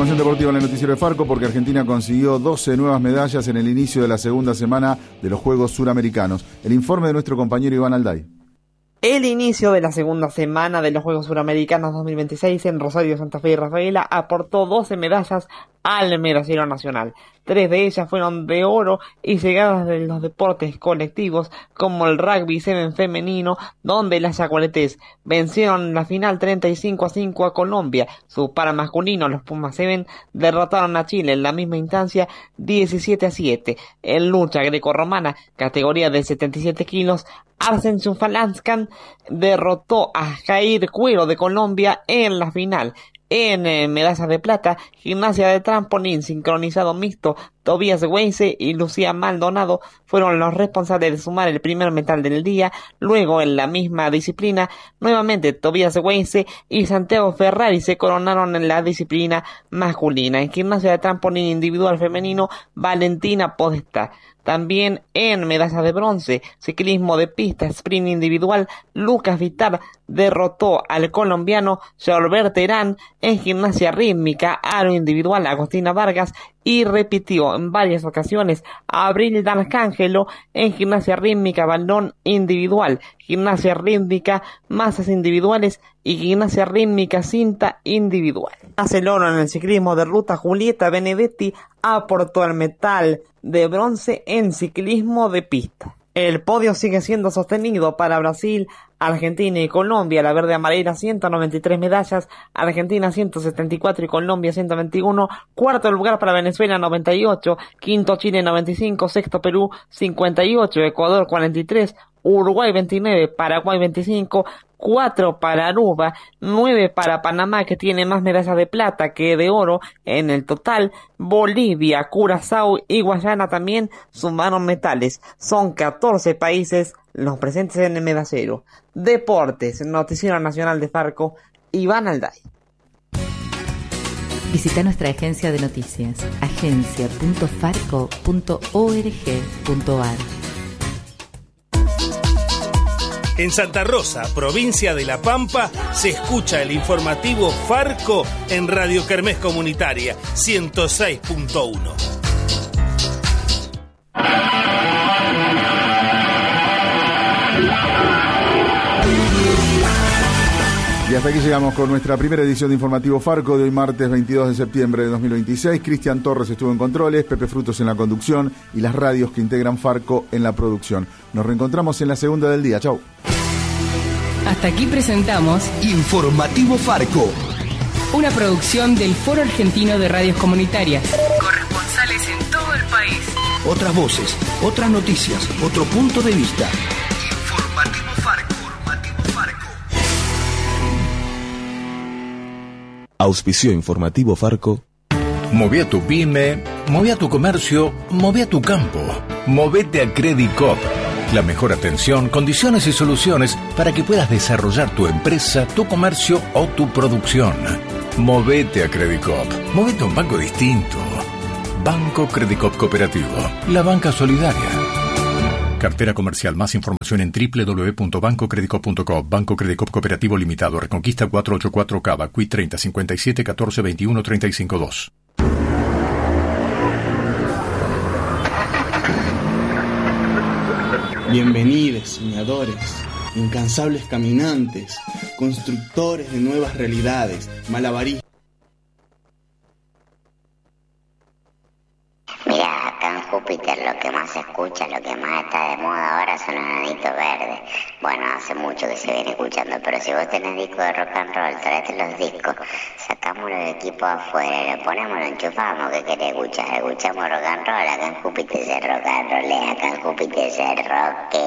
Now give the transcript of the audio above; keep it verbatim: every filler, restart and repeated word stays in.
información deportiva en el noticiero de Farco porque Argentina consiguió doce nuevas medallas en el inicio de la segunda semana de los Juegos Suramericanos. El informe de nuestro compañero Iván Alday. El inicio de la segunda semana de los Juegos Suramericanos dos mil veintiséis en Rosario, Santa Fe y Rafaela aportó doce medallas al medallero nacional. Tres de ellas fueron de oro y llegadas de los deportes colectivos como el rugby seven femenino, donde las yacuaretés vencieron en la final treinta y cinco a cinco a Colombia. Su par masculino, los Pumas seven, derrotaron a Chile en la misma instancia diecisiete a siete. En lucha grecorromana, categoría de setenta y siete kilos, Arsen Falanskan derrotó a Jair Cuero de Colombia en la final. En eh, medallas de plata, gimnasia de trampolín sincronizado mixto, Tobias Weise y Lucía Maldonado fueron los responsables de sumar el primer metal del día. Luego, en la misma disciplina, nuevamente Tobias Weise y Santiago Ferrari se coronaron en la disciplina masculina. En gimnasia de trampolín individual femenino, Valentina Podestá. También en medalla de bronce, ciclismo de pista, sprint individual, Lucas Vitar derrotó al colombiano Jorbert Terán. En gimnasia rítmica, aro individual, Agostina Vargas, y repitió en varias ocasiones a Abril D'Arcángelo. En gimnasia rítmica, balón individual, gimnasia rítmica, masas individuales y gimnasia rítmica, cinta individual. Hace el oro en el ciclismo de ruta, Julieta Benedetti aportó el metal de bronce en ciclismo de pista. El podio sigue siendo sostenido para Brasil, Argentina y Colombia. La verde amarela, ciento noventa y tres medallas, Argentina ciento setenta y cuatro y Colombia ciento veintiuno. Cuarto lugar para Venezuela, noventa y ocho. Quinto Chile, noventa y cinco. Sexto Perú, cincuenta y ocho. Ecuador, cuarenta y tres. Uruguay, veintinueve. Paraguay, veinticinco. Cuatro para Aruba, nueve para Panamá, que tiene más medallas de plata que de oro en el total. Bolivia, Curazao y Guayana también sumaron metales. Son catorce países los presentes en el medallero. Deportes, Noticiero Nacional de Farco, Iván Alday. Visita nuestra agencia de noticias, agencia punto farco punto org punto ar. En Santa Rosa, provincia de La Pampa, se escucha el informativo Farco en Radio Kermés Comunitaria ciento seis punto uno. Y hasta aquí llegamos con nuestra primera edición de Informativo Farco de hoy martes veintidós de septiembre de dos mil veintiséis. Cristian Torres estuvo en controles, Pepe Frutos en la conducción y las radios que integran Farco en la producción. Nos reencontramos en la segunda del día. Chau. Hasta aquí presentamos Informativo Farco, una producción del Foro Argentino de Radios Comunitarias. Corresponsales en todo el país. Otras voces, otras noticias, otro punto de vista. Informativo Farco. Informativo Farco. Auspicio Informativo Farco. Moví a tu pyme, moví a tu comercio, moví a tu campo. Movete a Credicop. La mejor atención, condiciones y soluciones para que puedas desarrollar tu empresa, tu comercio o tu producción. Movete a Credicop. Movete a un banco distinto. Banco Credicop Cooperativo. La banca solidaria. Cartera comercial. Más información en doble u doble u doble u punto banco credicop punto com. Banco Credicop Cooperativo Limitado. Reconquista cuatrocientos ochenta y cuatro Cava. Q I treinta cincuenta y siete catorce veintiuno treinta y cinco dos. Bienvenidos, soñadores, incansables caminantes, constructores de nuevas realidades, malabaristas. Mira, acá en Júpiter lo que más se escucha, lo que más está de moda ahora son los enanitos verdes. Bueno, hace mucho que se viene escuchando, pero si vos tenés disco de rock and roll, traete los discos, sacamos los equipos afuera, lo ponemos, lo enchufamos, ¿qué querés escuchar? Escuchamos rock and roll, acá en Júpiter se rock and roll, acá en Júpiter se rock.